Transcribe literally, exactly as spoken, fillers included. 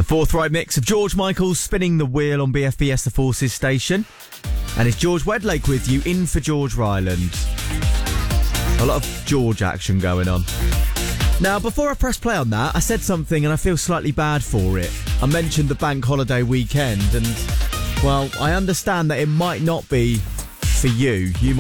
Forthright mix of George Michael's Spinning the Wheel on B F B S The Forces station. And it's George Wedlake with you, in for George Ryland. A lot of George action going on. Now, before I press play on that, I said something and I feel slightly bad for it. I mentioned the bank holiday weekend and, well, I understand that it might not be for you. You might